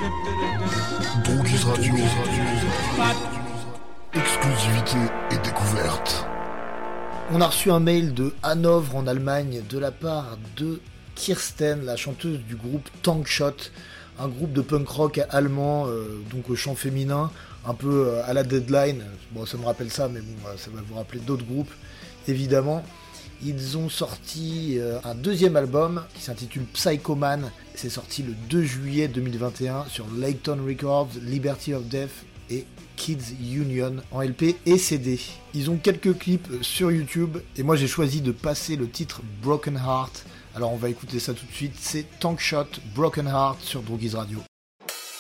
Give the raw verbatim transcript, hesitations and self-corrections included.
Droguis Radio. Exclusivité et découverte. On a reçu un mail de Hanovre en Allemagne de la part de Kirsten, la chanteuse du groupe Tankshot, un groupe de punk rock allemand, euh, donc au chant féminin, un peu euh, à la Deadline. Bon, ça me rappelle ça, mais bon, ça va vous rappeler d'autres groupes, évidemment. Ils ont sorti euh, un deuxième album qui s'intitule Psychoman. C'est sorti le deux juillet deux mille vingt et un sur Layton Records, Liberty of Death et Kids Union en L P et C D. Ils ont quelques clips sur YouTube et moi j'ai choisi de passer le titre Broken Heart. Alors on va écouter ça tout de suite, c'est Tankshot Broken Heart sur Droguis Radio.